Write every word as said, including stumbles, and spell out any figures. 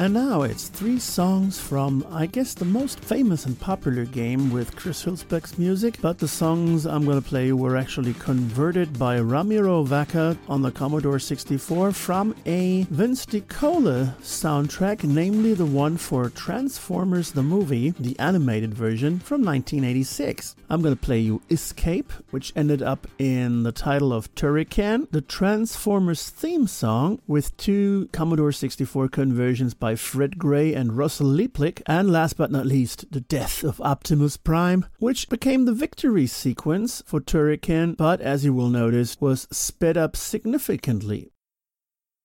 And now it's three songs from, I guess, the most famous and popular game with Chris Hülsbeck's music, but the songs I'm going to play were actually converted by Ramiro Vaca on the Commodore sixty-four from a Vince DiCola soundtrack, namely the one for Transformers the movie, the animated version from nineteen eighty-six. I'm going to play you Escape, which ended up in the title of Turrican, the Transformers theme song with two Commodore sixty-four conversions by Fred Gray and Russell Lieblich, and last but not least, the death of Optimus Prime, which became the victory sequence for Turrican, but as you will notice, was sped up significantly